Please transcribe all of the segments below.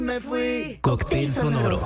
Me fui. Cóctel sonoro.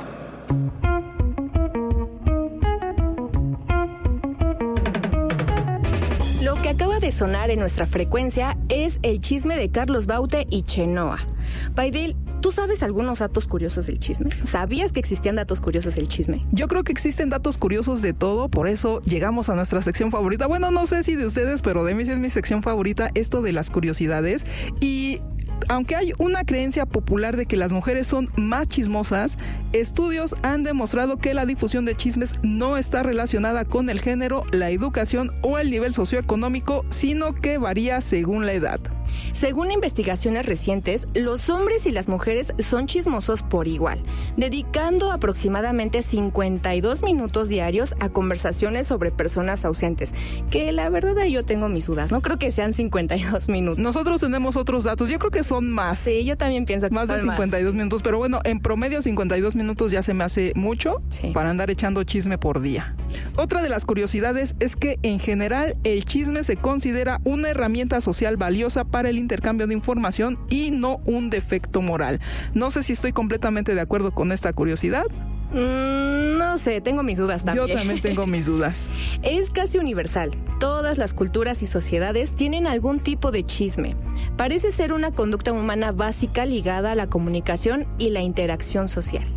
Lo que acaba de sonar en nuestra frecuencia es el chisme de Carlos Baute y Chenoa. Paidil, ¿tú sabes algunos datos curiosos del chisme? ¿Sabías que existían datos curiosos del chisme? Yo creo que existen datos curiosos de todo, por eso llegamos a nuestra sección favorita. Bueno, no sé si de ustedes, pero de mí sí es mi sección favorita, esto de las curiosidades. Y aunque hay una creencia popular de que las mujeres son más chismosas, estudios han demostrado que la difusión de chismes no está relacionada con el género, la educación o el nivel socioeconómico, sino que varía según la edad. Según investigaciones recientes, los hombres y las mujeres son chismosos por igual, dedicando aproximadamente 52 minutos diarios a conversaciones sobre personas ausentes, que la verdad yo tengo mis dudas, no creo que sean 52 minutos. Nosotros tenemos otros datos, yo creo que son más. Sí, yo también pienso que más de 52 minutos, pero bueno, en promedio 52 minutos ya se me hace mucho para andar echando chisme por día. Otra de las curiosidades es que en general el chisme se considera una herramienta social valiosa para el intercambio de información y no un defecto moral. No sé si estoy completamente de acuerdo con esta curiosidad. No sé, tengo mis dudas también. Yo también tengo mis dudas. Es casi universal. Todas las culturas y sociedades tienen algún tipo de chisme. Parece ser una conducta humana básica ligada a la comunicación y la interacción social.